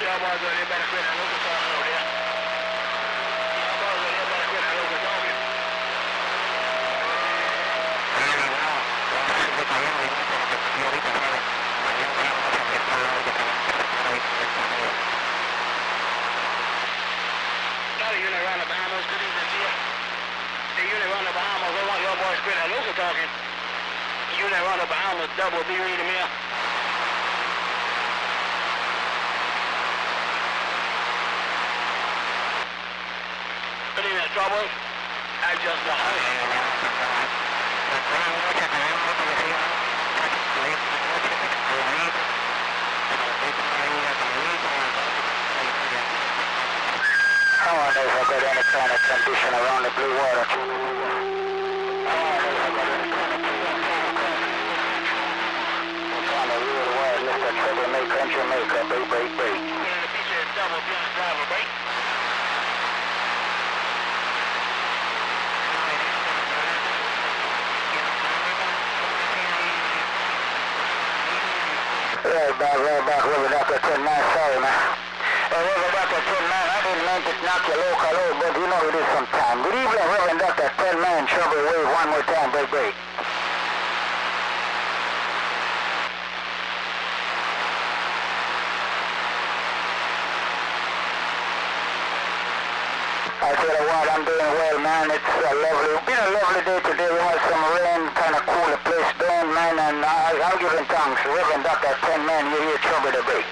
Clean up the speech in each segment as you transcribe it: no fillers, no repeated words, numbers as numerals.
Yeah, boys, you better quit that local talking over there. Yeah, boys, you better quit that local talking. The unit around the Bahamas, good evening to you. The unit around the Bahamas, I want your boys quit that local talking. Unit around the Bahamas, double B reading me. Good evening, Strawberry. I just got There's a good any kind of condition around the blue water. Real wide, Mr. Troublemaker and Jamaica, break, break, break. the feature is double B on the driver, break. Right back, River Doctor 10-9, sorry man. River Doctor 10-9, I didn't mean to knock your local out, but you know it is sometime. Good evening, Reverend Doctor 10-9, Trouble Wave, one more time, break, break. I tell you what, I'm doing well, man. It's been a lovely day today. We had some rain, kind of cool the place down, man, and I'm giving thanks. Reverend Doctor 10-9, you hear Trouble the break.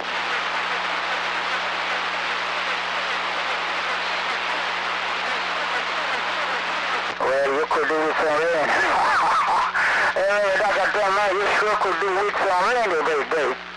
Well, you could do with some rain. Hey, Doctor 10-9, you sure could do with some rain, break, break.